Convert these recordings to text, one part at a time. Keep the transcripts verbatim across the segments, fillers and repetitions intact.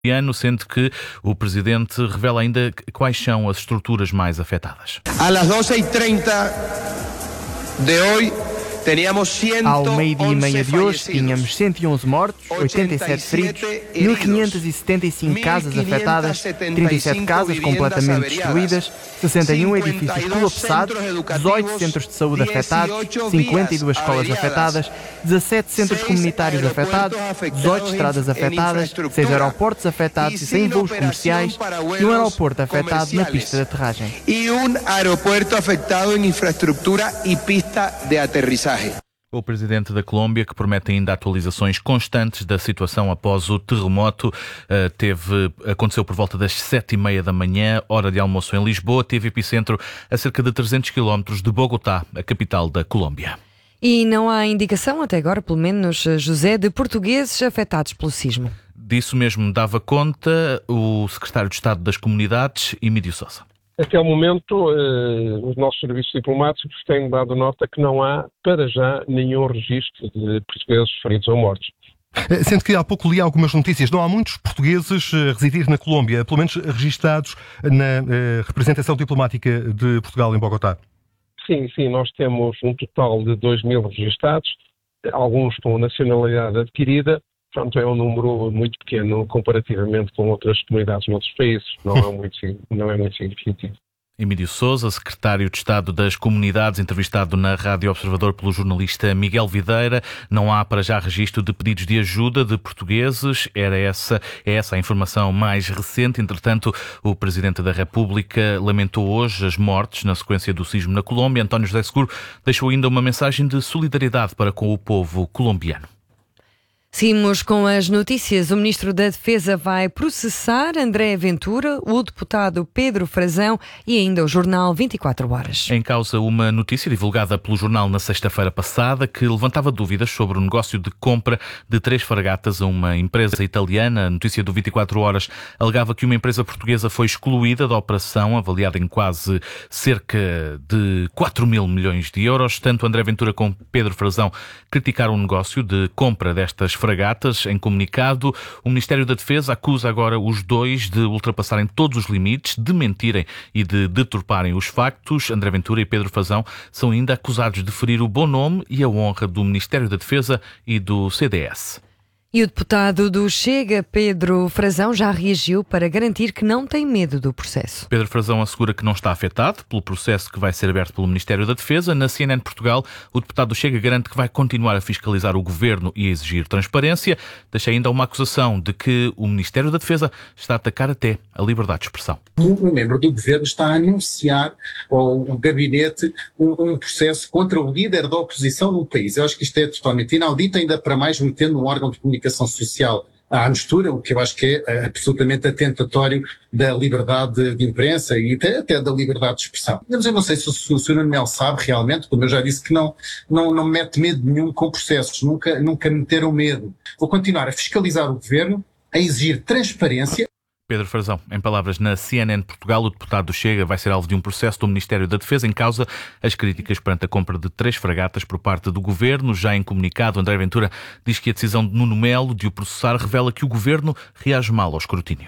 ano, sendo que o Presidente revela ainda quais são as estruturas mais afetadas. Às doze e trinta de hoje, Ao meio-dia e meia de hoje, tínhamos cento e onze mortos, oitenta e sete feridos, mil quinhentas e setenta e cinco casas afetadas, trinta e sete casas completamente destruídas, sessenta e um edifícios colapsados, dezoito centros de saúde afetados, cinquenta e duas escolas afetadas, dezassete centros comunitários afetados, dezoito estradas afetadas, seis aeroportos afetados e cem voos comerciais e um aeroporto afetado na pista de aterragem. E um aeroporto afetado em infraestrutura e pista de aterrissagem. O Presidente da Colômbia, que promete ainda atualizações constantes da situação após o terremoto, teve, aconteceu por volta das sete e meia da manhã, hora de almoço em Lisboa, teve epicentro a cerca de trezentos quilómetros de Bogotá, a capital da Colômbia. E não há indicação, até agora, pelo menos, José, de portugueses afetados pelo sismo. Disso mesmo dava conta o Secretário de Estado das Comunidades, Emílio Sousa. Até ao momento, eh, os nossos serviços diplomáticos têm dado nota que não há, para já, nenhum registro de portugueses feridos ou mortos. Sendo que há pouco li algumas notícias, não há muitos portugueses a residir na Colômbia, pelo menos registados na eh, representação diplomática de Portugal em Bogotá. Sim, sim, nós temos um total de dois mil registados, alguns com nacionalidade adquirida. Portanto, é um número muito pequeno comparativamente com outras comunidades em outros países. Não é muito, não é muito significativo. Emílio Sousa, Secretário de Estado das Comunidades, entrevistado na Rádio Observador pelo jornalista Miguel Videira. Não há para já registro de pedidos de ajuda de portugueses. Era essa, é essa a informação mais recente. Entretanto, o Presidente da República lamentou hoje as mortes na sequência do sismo na Colômbia. António José Seguro deixou ainda uma mensagem de solidariedade para com o povo colombiano. Seguimos com as notícias. O Ministro da Defesa vai processar André Ventura, o deputado Pedro Frazão e ainda o jornal vinte e quatro horas. Em causa uma notícia divulgada pelo jornal na sexta-feira passada que levantava dúvidas sobre o negócio de compra de três fragatas a uma empresa italiana. A notícia do vinte e quatro horas alegava que uma empresa portuguesa foi excluída da operação, avaliada em quase cerca de quatro mil milhões de euros. Tanto André Ventura como Pedro Frazão criticaram o negócio de compra destas fragatas. Em comunicado, o Ministério da Defesa acusa agora os dois de ultrapassarem todos os limites, de mentirem e de deturparem os factos. André Ventura e Pedro Frazão são ainda acusados de ferir o bom nome e a honra do Ministério da Defesa e do C D S. E o deputado do Chega, Pedro Frazão, já reagiu para garantir que não tem medo do processo. Pedro Frazão assegura que não está afetado pelo processo que vai ser aberto pelo Ministério da Defesa. Na C N N Portugal, o deputado do Chega garante que vai continuar a fiscalizar o governo e a exigir transparência. Deixa ainda uma acusação de que o Ministério da Defesa está a atacar até a liberdade de expressão. Um membro do governo está a anunciar ao gabinete um, um processo contra o líder da oposição no país. Eu acho que isto é totalmente inaudito, ainda para mais metendo um órgão de comunicação social à mistura, o que eu acho que é absolutamente atentatório da liberdade de imprensa e até, até da liberdade de expressão. Mas eu não sei se o, se o senhor Nuno Melo sabe realmente, como eu já disse, que não, não, não mete medo nenhum com processos, nunca, nunca meteram medo. Vou continuar a fiscalizar o governo, a exigir transparência. Pedro Frazão, em palavras na C N N Portugal, o deputado do Chega vai ser alvo de um processo do Ministério da Defesa em causa as críticas perante a compra de três fragatas por parte do Governo. Já em comunicado, André Ventura diz que a decisão de Nuno Melo de o processar revela que o Governo reage mal ao escrutínio.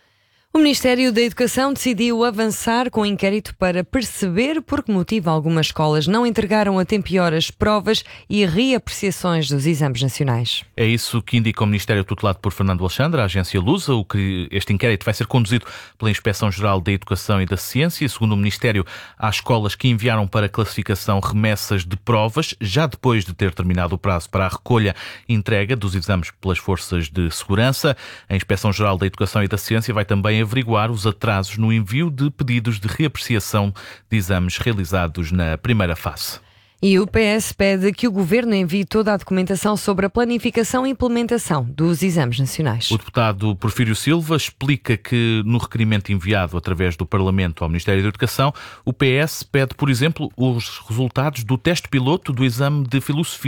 O Ministério da Educação decidiu avançar com o inquérito para perceber por que motivo algumas escolas não entregaram a tempo e horas provas e reapreciações dos exames nacionais. É isso que indica o Ministério tutelado por Fernando Alexandre, a agência Lusa. O que este inquérito vai ser conduzido pela Inspeção-Geral da Educação e da Ciência. Segundo o Ministério, há escolas que enviaram para classificação remessas de provas, já depois de ter terminado o prazo para a recolha e entrega dos exames pelas forças de segurança. A Inspeção-Geral da Educação e da Ciência vai também averiguar os atrasos no envio de pedidos de reapreciação de exames realizados na primeira fase. E o P S pede que o Governo envie toda a documentação sobre a planificação e implementação dos exames nacionais. O deputado Porfírio Silva explica que no requerimento enviado através do Parlamento ao Ministério da Educação, o P S pede, por exemplo, os resultados do teste piloto do exame de filosofia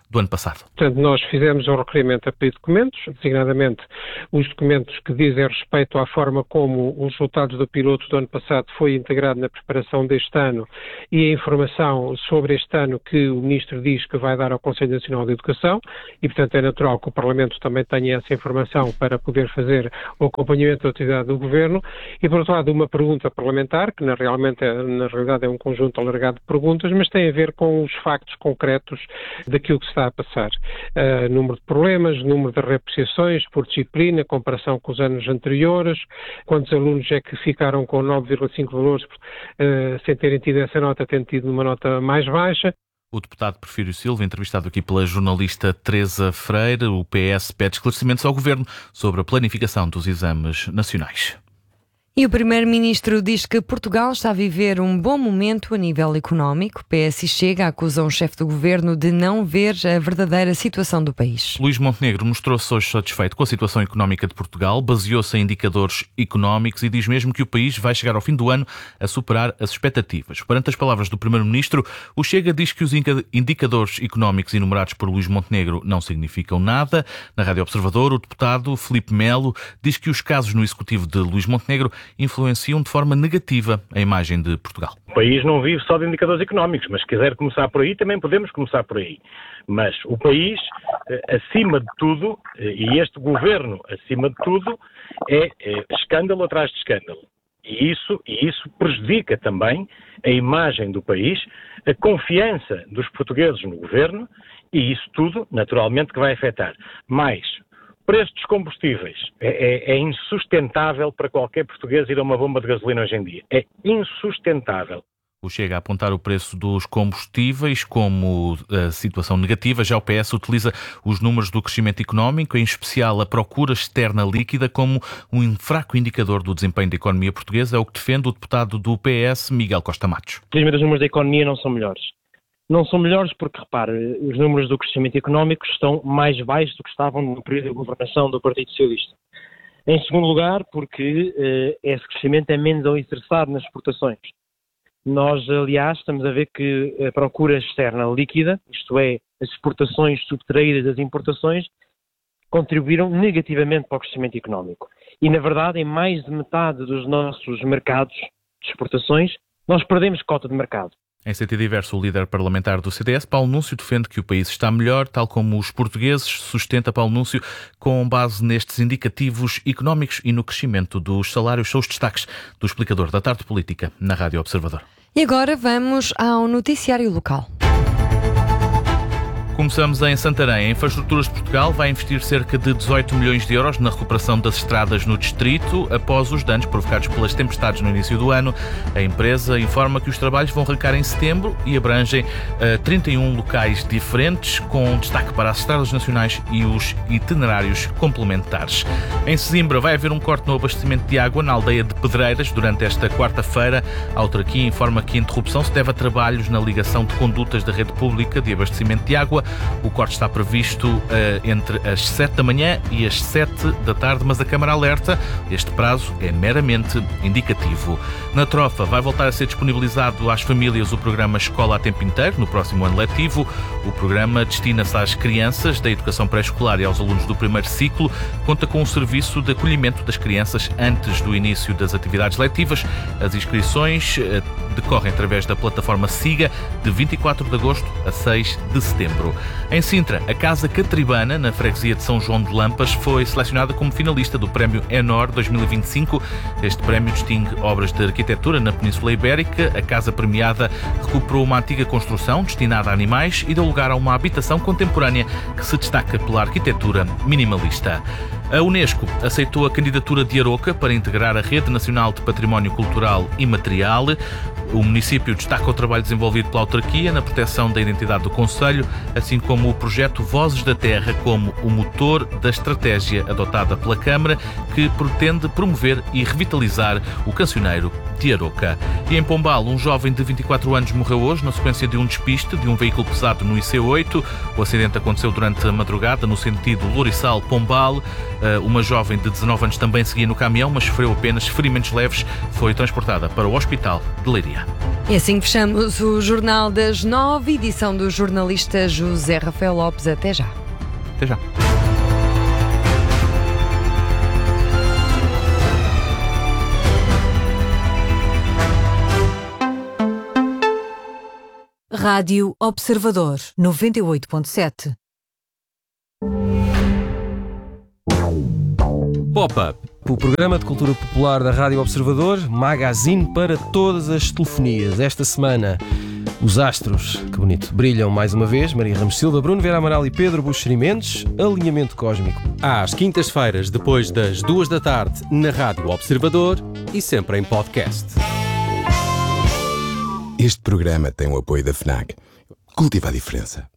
do ano passado. Portanto, nós fizemos um requerimento a pedir documentos, designadamente os documentos que dizem respeito à forma como os resultados do piloto do ano passado foi integrado na preparação deste ano e a informação sobre este ano que o Ministro diz que vai dar ao Conselho Nacional de Educação e, portanto, é natural que o Parlamento também tenha essa informação para poder fazer o acompanhamento da atividade do Governo e, por outro lado, uma pergunta parlamentar, que na, realmente é, na realidade é um conjunto alargado de perguntas, mas tem a ver com os factos concretos daquilo que se está a passar. Uh, número de problemas, número de reapreciações por disciplina, comparação com os anos anteriores, quantos alunos é que ficaram com nove vírgula cinco valores uh, sem terem tido essa nota, tendo tido uma nota mais baixa. O deputado Porfírio Silva, entrevistado aqui pela jornalista Teresa Freire, o P S pede esclarecimentos ao Governo sobre a planificação dos exames nacionais. E o primeiro-ministro diz que Portugal está a viver um bom momento a nível económico. P S e Chega acusam o chefe do governo de não ver a verdadeira situação do país. Luís Montenegro mostrou-se hoje satisfeito com a situação económica de Portugal, baseou-se em indicadores económicos e diz mesmo que o país vai chegar ao fim do ano a superar as expectativas. Perante as palavras do primeiro-ministro, o Chega diz que os indicadores económicos enumerados por Luís Montenegro não significam nada. Na Rádio Observador, o deputado Filipe Melo diz que os casos no executivo de Luís Montenegro influenciam de forma negativa a imagem de Portugal. O país não vive só de indicadores económicos, mas se quiser começar por aí, também podemos começar por aí. Mas o país, acima de tudo, e este governo, acima de tudo, é, é escândalo atrás de escândalo. E isso, e isso prejudica também a imagem do país, a confiança dos portugueses no governo, e isso tudo, naturalmente, que vai afetar mais o preço dos combustíveis. É, é, é insustentável para qualquer português ir a uma bomba de gasolina hoje em dia. É insustentável. O Chega a apontar o preço dos combustíveis como a situação negativa. Já o P S utiliza os números do crescimento económico, em especial a procura externa líquida, como um fraco indicador do desempenho da economia portuguesa. É o que defende o deputado do P S, Miguel Costa Matos. Felizmente os números da economia não são melhores. Não são melhores porque, repare, os números do crescimento económico estão mais baixos do que estavam no período de governação do Partido Socialista. Em segundo lugar, porque eh, esse crescimento é menos alicerçado nas exportações. Nós, aliás, estamos a ver que a procura externa líquida, isto é, as exportações subtraídas das importações, contribuíram negativamente para o crescimento económico. E, na verdade, em mais de metade dos nossos mercados de exportações, nós perdemos cota de mercado. Em sentido diverso, o líder parlamentar do C D S, Paulo Núncio, defende que o país está melhor, tal como os portugueses, sustenta Paulo Núncio, com base nestes indicativos económicos e no crescimento dos salários. São os destaques do explicador da Tarde Política na Rádio Observador. E agora vamos ao noticiário local. Começamos em Santarém. A Infraestruturas de Portugal vai investir cerca de dezoito milhões de euros na recuperação das estradas no distrito após os danos provocados pelas tempestades no início do ano. A empresa informa que os trabalhos vão arrancar em setembro e abrangem uh, trinta e um locais diferentes, com destaque para as estradas nacionais e os itinerários complementares. Em Sesimbra vai haver um corte no abastecimento de água na aldeia de Pedreiras durante esta quarta-feira. A autarquia informa que a interrupção se deve a trabalhos na ligação de condutas da rede pública de abastecimento de água. O corte está previsto uh, entre as sete da manhã e as sete da tarde, mas a Câmara alerta, este prazo é meramente indicativo. Na Trofa vai voltar a ser disponibilizado às famílias o programa Escola a Tempo Inteiro no próximo ano letivo. O programa destina-se às crianças da educação pré-escolar e aos alunos do primeiro ciclo. Conta com um serviço de acolhimento das crianças antes do início das atividades letivas. As inscrições uh, decorrem através da plataforma SIGA de vinte e quatro de agosto a seis de setembro. Em Sintra, a Casa Catribana, na freguesia de São João de Lampas, foi selecionada como finalista do Prémio Enor dois mil e vinte e cinco. Este prémio distingue obras de arquitetura na Península Ibérica. A casa premiada recuperou uma antiga construção destinada a animais e deu lugar a uma habitação contemporânea que se destaca pela arquitetura minimalista. A Unesco aceitou a candidatura de Aroca para integrar a Rede Nacional de Património Cultural Imaterial. O município destaca o trabalho desenvolvido pela autarquia na proteção da identidade do concelho, assim como o projeto Vozes da Terra como o motor da estratégia adotada pela Câmara, que pretende promover e revitalizar o cancioneiro de Aroca. E em Pombal, um jovem de vinte e quatro anos morreu hoje na sequência de um despiste de um veículo pesado no I C oito. O acidente aconteceu durante a madrugada no sentido Lourissal-Pombal. Uma jovem de dezanove anos também seguia no caminhão, mas sofreu apenas ferimentos leves. Foi transportada para o hospital de Leiria. E assim fechamos o Jornal das Nove, edição do jornalista José Rafael Lopes. Até já. Até já. Rádio Observador, noventa e oito ponto sete. Pop-up, o programa de cultura popular da Rádio Observador, magazine para todas as telefonias. Esta semana, os astros, que bonito, brilham mais uma vez. Maria Ramos Silva, Bruno Vera Amaral e Pedro Buxeri Mendes. Alinhamento cósmico. Às quintas-feiras, depois das duas da tarde, na Rádio Observador e sempre em podcast. Este programa tem o apoio da FNAC. Cultiva a diferença.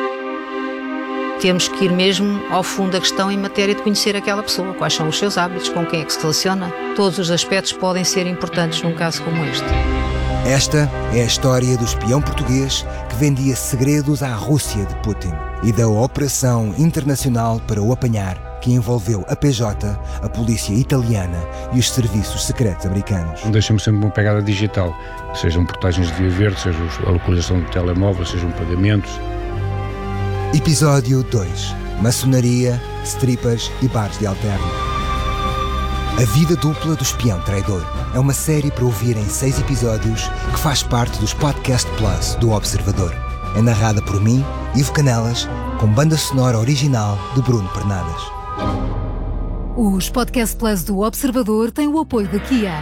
Temos que ir mesmo ao fundo da questão em matéria de conhecer aquela pessoa. Quais são os seus hábitos, com quem é que se relaciona. Todos os aspectos podem ser importantes num caso como este. Esta é a história do espião português que vendia segredos à Rússia de Putin e da operação internacional para o apanhar, que envolveu a P J, a polícia italiana e os serviços secretos americanos. Deixa-me sempre uma pegada digital, sejam portagens de via verde, seja a localização do telemóvel, sejam pagamentos. Episódio dois. Maçonaria, strippers e bares de alterno. A vida dupla do espião traidor é uma série para ouvir em seis episódios que faz parte dos Podcast Plus do Observador. É narrada por mim, Ivo Canelas, com banda sonora original de Bruno Pernadas. Os Podcast Plus do Observador têm o apoio da Kia.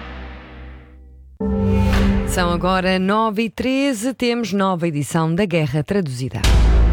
São agora nove e treze, temos nova edição da Guerra Traduzida.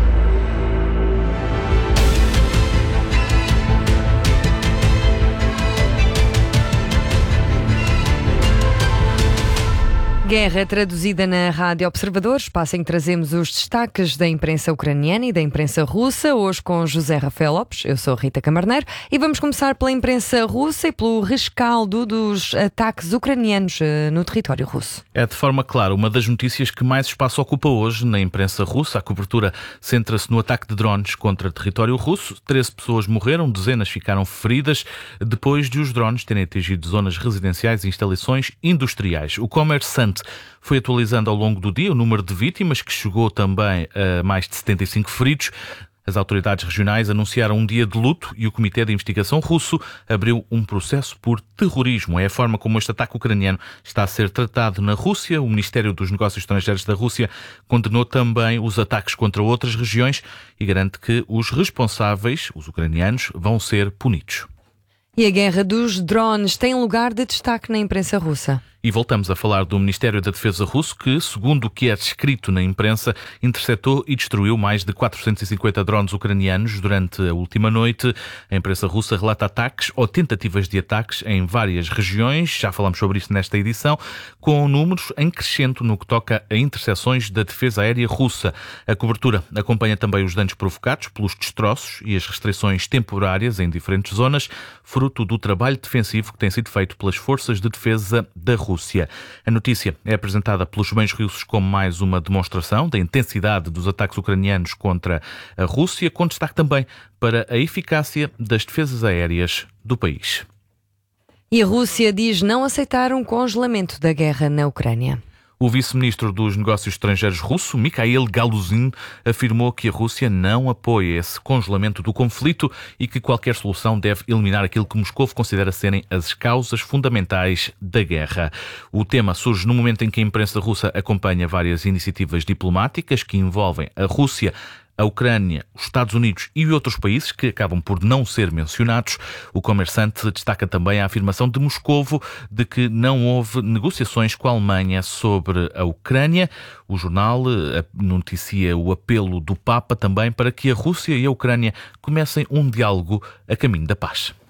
Guerra traduzida na Rádio Observador, espaço em que trazemos os destaques da imprensa ucraniana e da imprensa russa, hoje com José Rafael Lopes. Eu sou Rita Camarneiro e vamos começar pela imprensa russa e pelo rescaldo dos ataques ucranianos no território russo. É de forma clara uma das notícias que mais espaço ocupa hoje na imprensa russa. A cobertura centra-se no ataque de drones contra território russo. treze pessoas morreram, dezenas ficaram feridas depois de os drones terem atingido zonas residenciais e instalações industriais. O Kommersant foi atualizando ao longo do dia o número de vítimas, que chegou também a mais de setenta e cinco feridos. As autoridades regionais anunciaram um dia de luto e o Comitê de Investigação russo abriu um processo por terrorismo. É a forma como este ataque ucraniano está a ser tratado na Rússia. O Ministério dos Negócios Estrangeiros da Rússia condenou também os ataques contra outras regiões e garante que os responsáveis, os ucranianos, vão ser punidos. E a guerra dos drones tem lugar de destaque na imprensa russa. E voltamos a falar do Ministério da Defesa russo que, segundo o que é descrito na imprensa, interceptou e destruiu mais de quatrocentos e cinquenta drones ucranianos durante a última noite. A imprensa russa relata ataques ou tentativas de ataques em várias regiões, já falamos sobre isso nesta edição, com números em crescendo no que toca a interseções da defesa aérea russa. A cobertura acompanha também os danos provocados pelos destroços e as restrições temporárias em diferentes zonas, fruto do trabalho defensivo que tem sido feito pelas forças de defesa da Rússia. A notícia é apresentada pelos meios russos como mais uma demonstração da intensidade dos ataques ucranianos contra a Rússia, com destaque também para a eficácia das defesas aéreas do país. E a Rússia diz não aceitar um congelamento da guerra na Ucrânia. O vice-ministro dos Negócios Estrangeiros russo, Mikhail Galuzin, afirmou que a Rússia não apoia esse congelamento do conflito e que qualquer solução deve eliminar aquilo que Moscou considera serem as causas fundamentais da guerra. O tema surge no momento em que a imprensa russa acompanha várias iniciativas diplomáticas que envolvem a Rússia, a Ucrânia, os Estados Unidos e outros países que acabam por não ser mencionados. O Kommersant destaca também a afirmação de Moscovo de que não houve negociações com a Alemanha sobre a Ucrânia. O jornal noticia o apelo do Papa também para que a Rússia e a Ucrânia comecem um diálogo a caminho da paz.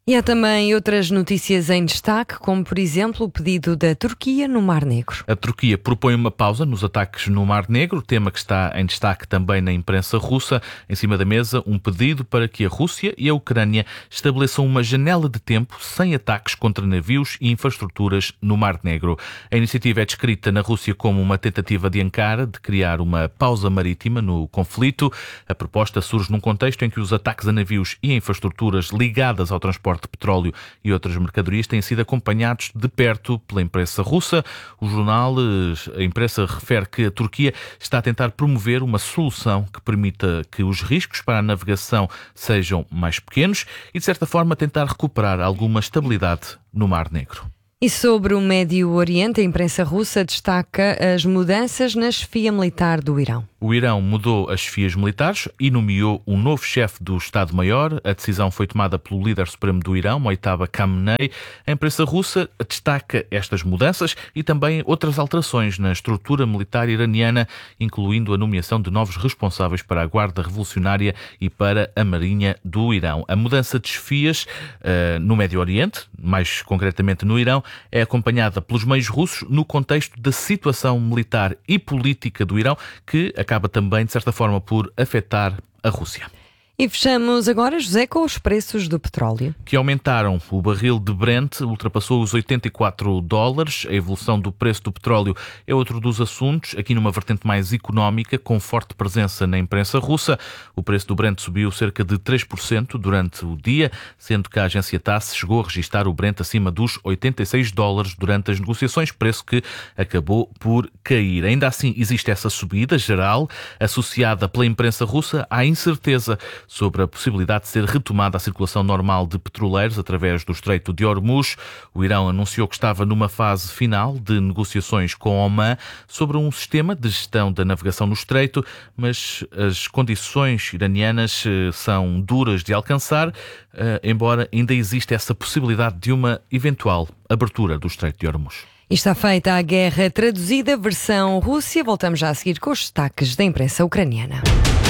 E há também outras notícias em destaque, como por exemplo o pedido da Turquia no Mar Negro. A Turquia propõe uma pausa nos ataques no Mar Negro, tema que está em destaque também na imprensa russa. Em cima da mesa, um pedido para que a Rússia e a Ucrânia estabeleçam uma janela de tempo sem ataques contra navios e infraestruturas no Mar Negro. A iniciativa é descrita na Rússia como uma tentativa de Ankara de criar uma pausa marítima no conflito. A proposta surge num contexto em que os ataques a navios e a infraestruturas ligadas ao transporte de petróleo e outras mercadorias têm sido acompanhados de perto pela imprensa russa. O jornal, a imprensa, refere que a Turquia está a tentar promover uma solução que permita que os riscos para a navegação sejam mais pequenos e, de certa forma, tentar recuperar alguma estabilidade no Mar Negro. E sobre o Médio Oriente, a imprensa russa destaca as mudanças na chefia militar do Irão. O Irão mudou as chefias militares e nomeou um novo chefe do Estado-Maior. A decisão foi tomada pelo líder supremo do Irão, Mojtaba Khamenei. A imprensa russa destaca estas mudanças e também outras alterações na estrutura militar iraniana, incluindo a nomeação de novos responsáveis para a Guarda Revolucionária e para a Marinha do Irão. A mudança de chefias uh, no Médio Oriente, mais concretamente no Irão, é acompanhada pelos meios russos no contexto da situação militar e política do Irão, que acaba também, de certa forma, por afetar a Rússia. E fechamos agora, José, com os preços do petróleo. Que aumentaram. O barril de Brent ultrapassou os oitenta e quatro dólares. A evolução do preço do petróleo é outro dos assuntos, aqui numa vertente mais económica, com forte presença na imprensa russa. O preço do Brent subiu cerca de três por cento durante o dia, sendo que a agência Tass chegou a registrar o Brent acima dos oitenta e seis dólares durante as negociações, preço que acabou por cair. Ainda assim, existe essa subida geral, associada pela imprensa russa à incerteza sobre a possibilidade de ser retomada a circulação normal de petroleiros através do Estreito de Hormuz. O Irão anunciou que estava numa fase final de negociações com Oman sobre um sistema de gestão da navegação no Estreito, mas as condições iranianas são duras de alcançar, embora ainda exista essa possibilidade de uma eventual abertura do Estreito de Hormuz. E está feita a guerra traduzida, versão Rússia. Voltamos já a seguir com os destaques da imprensa ucraniana.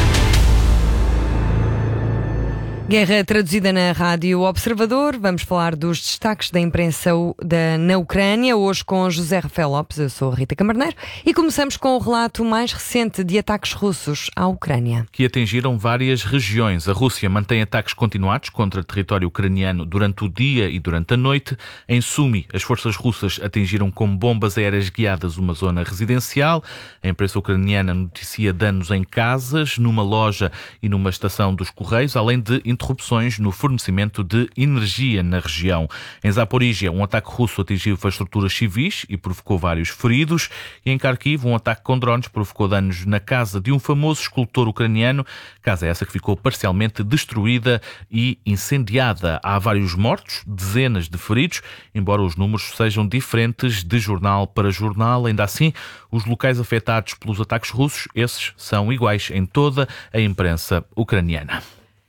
Guerra traduzida na Rádio Observador. Vamos falar dos destaques da imprensa da, na Ucrânia, hoje com José Rafael Lopes. Eu sou a Rita Camarneiro e começamos com o relato mais recente de ataques russos à Ucrânia. Que atingiram várias regiões. A Rússia mantém ataques continuados contra território ucraniano durante o dia e durante a noite. Em Sumi, as forças russas atingiram com bombas aéreas guiadas uma zona residencial. A imprensa ucraniana noticia danos em casas, numa loja e numa estação dos Correios, além de interrupções no fornecimento de energia na região. Em Zaporígia, um ataque russo atingiu infraestruturas civis e provocou vários feridos. E em Kharkiv, um ataque com drones provocou danos na casa de um famoso escultor ucraniano, casa essa que ficou parcialmente destruída e incendiada. Há vários mortos, dezenas de feridos, embora os números sejam diferentes de jornal para jornal. Ainda assim, os locais afetados pelos ataques russos, esses são iguais em toda a imprensa ucraniana.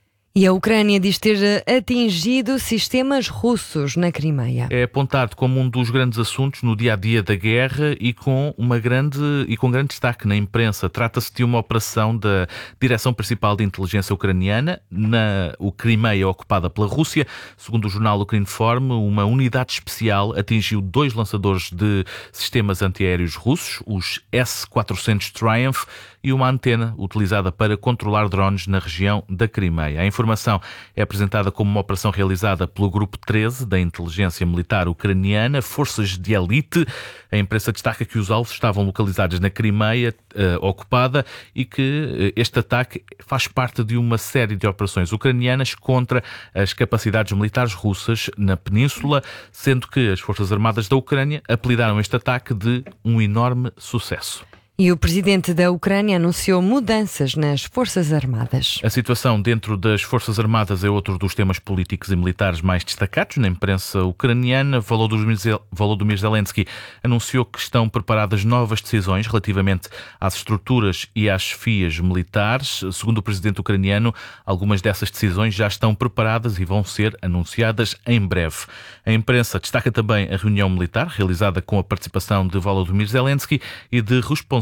E a Ucrânia diz ter atingido sistemas russos na Crimeia. É apontado como um dos grandes assuntos no dia-a-dia da guerra e com, uma grande, e com grande destaque na imprensa. Trata-se de uma operação da Direção Principal de Inteligência Ucraniana na o Crimeia ocupada pela Rússia. Segundo o jornal Ukrinform, uma unidade especial atingiu dois lançadores de sistemas antiaéreos russos, os S quatrocentos Triumph, e uma antena utilizada para controlar drones na região da Crimeia. A informação é apresentada como uma operação realizada pelo Grupo treze da Inteligência Militar Ucraniana, Forças de Elite. A imprensa destaca que os alvos estavam localizados na Crimeia uh, ocupada e que uh, este ataque faz parte de uma série de operações ucranianas contra as capacidades militares russas na península, sendo que as Forças Armadas da Ucrânia apelidaram este ataque de um enorme sucesso. E o presidente da Ucrânia anunciou mudanças nas Forças Armadas. A situação dentro das Forças Armadas é outro dos temas políticos e militares mais destacados na imprensa ucraniana. Volodymyr Zelensky anunciou que estão preparadas novas decisões relativamente às estruturas e às chefias militares. Segundo o presidente ucraniano, algumas dessas decisões já estão preparadas e vão ser anunciadas em breve. A imprensa destaca também a reunião militar realizada com a participação de Volodymyr Zelensky e de responsáveis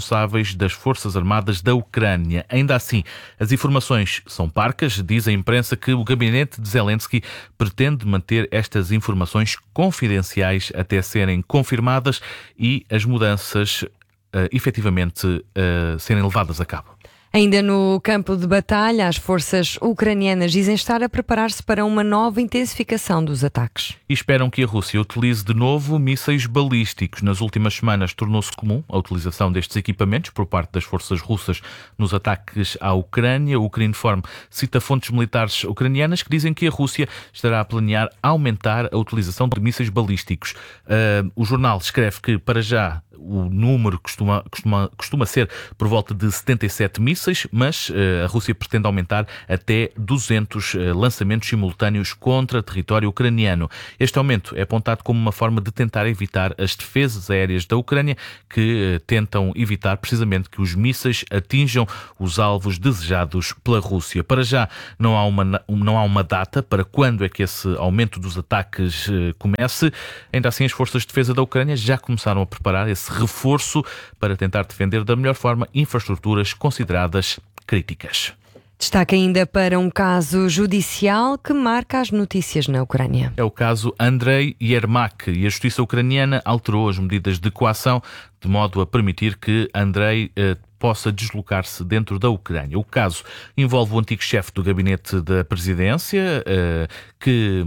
responsáveis das Forças Armadas da Ucrânia. Ainda assim, as informações são parcas. Diz a imprensa que o gabinete de Zelensky pretende manter estas informações confidenciais até serem confirmadas e as mudanças uh, efetivamente uh, serem levadas a cabo. Ainda no campo de batalha, as forças ucranianas dizem estar a preparar-se para uma nova intensificação dos ataques. E esperam que a Rússia utilize de novo mísseis balísticos. Nas últimas semanas tornou-se comum a utilização destes equipamentos por parte das forças russas nos ataques à Ucrânia. O Ukrinform cita fontes militares ucranianas que dizem que a Rússia estará a planear aumentar a utilização de mísseis balísticos. Uh, o jornal escreve que, para já, o número costuma, costuma, costuma ser por volta de setenta e sete mísseis, mas uh, a Rússia pretende aumentar até duzentos uh, lançamentos simultâneos contra território ucraniano. Este aumento é apontado como uma forma de tentar evitar as defesas aéreas da Ucrânia, que uh, tentam evitar precisamente que os mísseis atinjam os alvos desejados pela Rússia. Para já não há uma, não há uma data para quando é que esse aumento dos ataques uh, comece. Ainda assim, as forças de defesa da Ucrânia já começaram a preparar esse reforço para tentar defender da melhor forma infraestruturas consideradas críticas. Destaca ainda para um caso judicial que marca as notícias na Ucrânia. É o caso Andrei Yermak, e a justiça ucraniana alterou as medidas de coação de modo a permitir que Andrei eh, possa deslocar-se dentro da Ucrânia. O caso envolve o antigo chefe do gabinete da presidência, eh, que...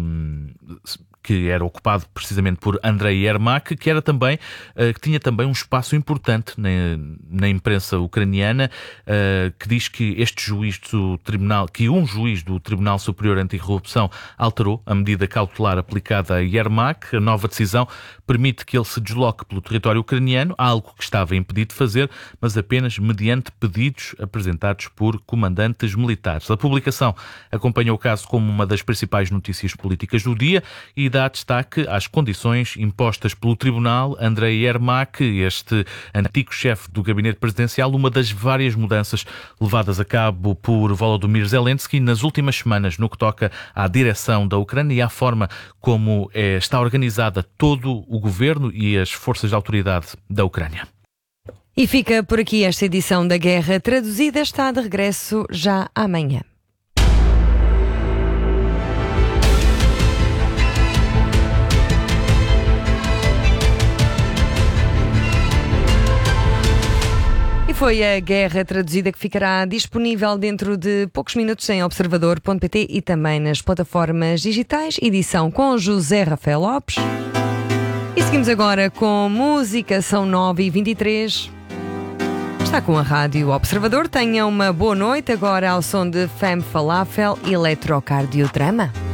que era ocupado precisamente por Andrei Yermak, que era também, uh, que tinha também um espaço importante na, na imprensa ucraniana, uh, que diz que este juiz do tribunal, que um juiz do Tribunal Superior Anticorrupção alterou a medida cautelar aplicada a Yermak. A nova decisão permite que ele se desloque pelo território ucraniano, algo que estava impedido de fazer, mas apenas mediante pedidos apresentados por comandantes militares. A publicação acompanha o caso como uma das principais notícias políticas do dia e dá destaque às condições impostas pelo Tribunal. Andrei Yermak, este antigo chefe do gabinete presidencial, uma das várias mudanças levadas a cabo por Volodymyr Zelensky nas últimas semanas no que toca à direção da Ucrânia e à forma como é, está organizada todo o governo e as forças de autoridade da Ucrânia. E fica por aqui esta edição da Guerra Traduzida. Está de regresso já amanhã. Foi a Guerra Traduzida que ficará disponível dentro de poucos minutos em observador ponto pt e também nas plataformas digitais. Edição com José Rafael Lopes. E seguimos agora com música. São nove e vinte e três. Está com a Rádio Observador. Tenha uma boa noite agora ao som de Femme Falafel e Eletrocardiodrama.